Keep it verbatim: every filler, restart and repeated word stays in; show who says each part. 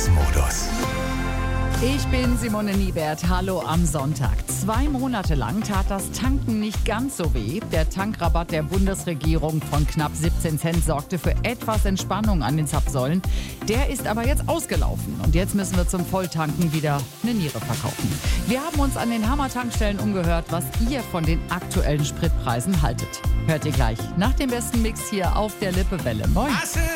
Speaker 1: Mix-Modus.
Speaker 2: Ich bin Simone Niebert. Hallo am Sonntag. Zwei Monate lang tat das Tanken nicht ganz so weh. Der Tankrabatt der Bundesregierung von knapp siebzehn Cent sorgte für etwas Entspannung an den Zapfsäulen. Der ist aber jetzt ausgelaufen. Und jetzt müssen wir zum Volltanken wieder eine Niere verkaufen. Wir haben uns an den Hammer-Tankstellen umgehört, was ihr von den aktuellen Spritpreisen haltet. Hört ihr gleich nach dem besten Mix hier auf der Lippewelle. Moin.